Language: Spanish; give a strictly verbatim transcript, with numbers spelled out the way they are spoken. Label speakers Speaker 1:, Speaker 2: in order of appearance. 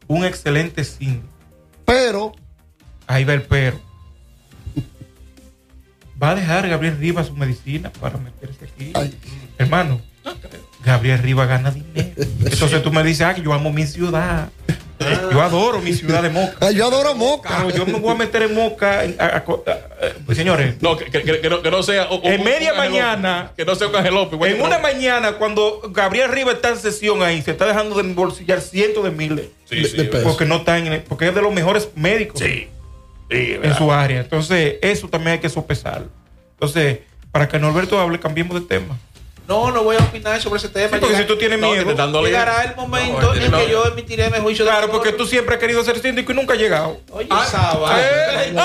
Speaker 1: un excelente síndico.
Speaker 2: Pero,
Speaker 1: ahí va el pero. ¿Va a dejar Gabriel Rivas su medicina para meterse aquí?
Speaker 2: ay,
Speaker 1: Hermano, Gabriel Rivas gana dinero. Entonces tú me dices, ah, que yo amo mi ciudad. Yo adoro mi ciudad de Moca.
Speaker 2: ay, yo adoro Moca.
Speaker 1: Claro, yo me voy a meter en Moca. En- a- a- a- pues, señores,
Speaker 3: No, que, que- que no, que no sea. un-
Speaker 1: en
Speaker 3: un-
Speaker 1: media
Speaker 3: un Ángel
Speaker 1: mañana,
Speaker 3: López, que no sea un Ángel López.
Speaker 1: en una mañana, cuando Gabriel Rivas está en sesión ahí, se está dejando de embolsillar cientos de miles.
Speaker 3: Sí, sí,
Speaker 2: de pesos.
Speaker 1: Porque no está en el- porque es de los mejores médicos
Speaker 3: Sí. Sí,
Speaker 1: en su área. Entonces, eso también hay que sopesarlo. Entonces, para que Norberto hable, cambiemos de tema.
Speaker 4: No, no voy a opinar sobre ese tema.
Speaker 1: Sí, porque
Speaker 4: Llega-
Speaker 1: si tú tienes
Speaker 3: No,
Speaker 1: miedo.
Speaker 3: que te dándole-
Speaker 4: Llegará el momento
Speaker 3: No,
Speaker 4: en
Speaker 3: no.
Speaker 4: que yo emitiré mi juicio de
Speaker 1: Claro,
Speaker 4: valor.
Speaker 1: porque tú siempre has querido ser síndico y nunca has llegado.
Speaker 4: Oye,
Speaker 3: Ah,
Speaker 4: Saba.
Speaker 1: Eh,